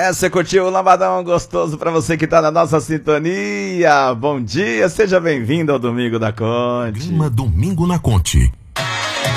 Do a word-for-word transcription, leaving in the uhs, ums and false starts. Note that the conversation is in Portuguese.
É, você curtiu o Lambadão gostoso pra você que tá na nossa sintonia. Bom dia, seja bem-vindo ao Domingo da Conte. Domingo na Conte.